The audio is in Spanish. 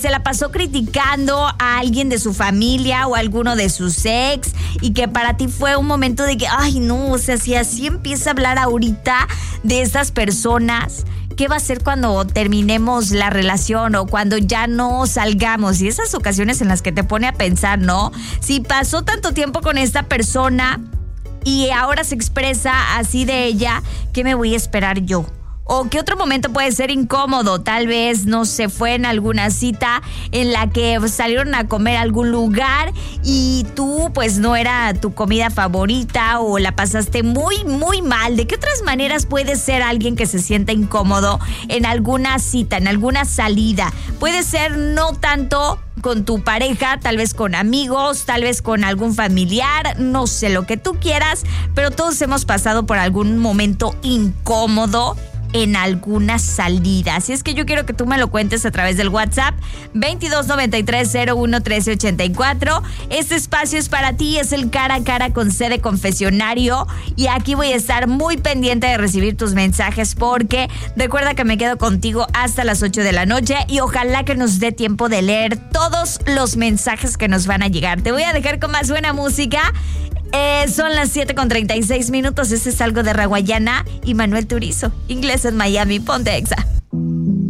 se la pasó criticando a alguien de su familia o a alguno de sus ex y que para ti fue un momento de que, ay no, o sea, si así empieza a hablar ahorita de estas personas, ¿qué va a hacer cuando terminemos la relación o cuando ya no salgamos? Y esas ocasiones en las que te pone a pensar, ¿no? Si pasó tanto tiempo con esta persona y ahora se expresa así de ella, ¿qué me voy a esperar yo? ¿O qué otro momento puede ser incómodo? Tal vez, no sé, fue en alguna cita en la que salieron a comer a algún lugar y tú pues no era tu comida favorita o la pasaste muy, muy mal. ¿De qué otras maneras puede ser alguien que se sienta incómodo en alguna cita, en alguna salida? Puede ser no tanto con tu pareja, tal vez con amigos, tal vez con algún familiar, no sé, lo que tú quieras, pero todos hemos pasado por algún momento incómodo en alguna salida. Así es que yo quiero que tú me lo cuentes a través del WhatsApp 2293-011384. Este espacio es para ti, es el cara a cara con C de confesionario y aquí voy a estar muy pendiente de recibir tus mensajes porque recuerda que me quedo contigo hasta las 8 de la noche y ojalá que nos dé tiempo de leer todos los mensajes que nos van a llegar. Te voy a dejar con más buena música. Son las 7:36. Este es algo de Raguayana y Manuel Turizo. Inglés en Miami. Ponte Exa.